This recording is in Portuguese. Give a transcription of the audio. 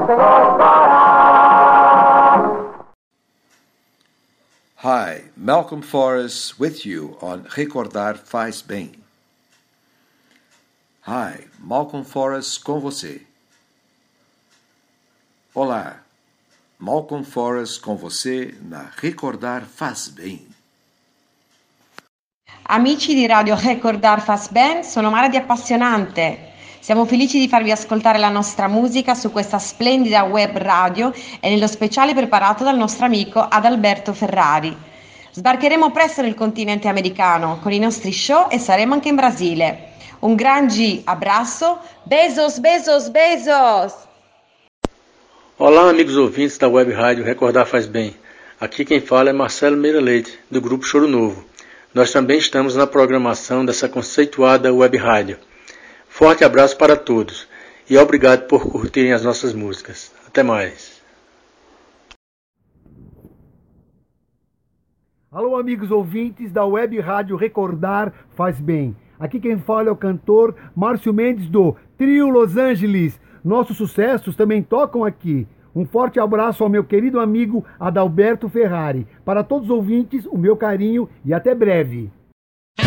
Hi, Malcolm Forrest with you on Recordar Faz Bem. Hi, Malcolm Forrest com você. Olá, Malcolm Forrest con você na Recordar Faz Bem. Amici di Radio Recordar Faz Bem, sono Mara di Appassionante. Siamo felici di farvi ascoltare la nostra musica su questa splendida web radio e nello speciale preparato dal nostro amico Adalberto Ferrari. Sbarcheremo presto nel continente americano con i nostri show e saremo anche in Brasile. Un grande abraço, beijos, beijos, beijos! Olá, amigos ouvintes da web rádio Recordar Faz Bem. Aqui quem fala é Marcelo Meira Leite, do grupo Choro Novo. Nós também estamos na programação dessa conceituada web rádio. Forte abraço para todos e obrigado por curtirem as nossas músicas. Até mais. Alô, amigos ouvintes da web rádio Recordar Faz Bem. Aqui quem fala é o cantor Márcio Mendes do Trio Los Angeles. Nossos sucessos também tocam aqui. Um forte abraço ao meu querido amigo Adalberto Ferrari. Para todos os ouvintes, o meu carinho e até breve.